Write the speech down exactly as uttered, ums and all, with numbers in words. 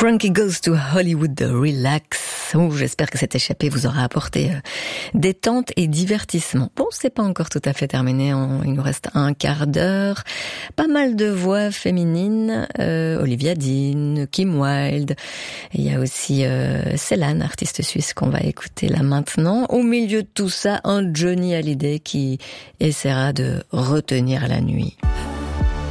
Frankie Goes to Hollywood, relax. Oh, j'espère que cette échappée vous aura apporté euh, détente et divertissement. Bon, c'est pas encore tout à fait terminé, on, il nous reste un quart d'heure. Pas mal de voix féminines, euh, Olivia Dean, Kim Wilde. Il y a aussi euh, Céline, artiste suisse qu'on va écouter là maintenant. Au milieu de tout ça, un Johnny Hallyday qui essaiera de retenir la nuit.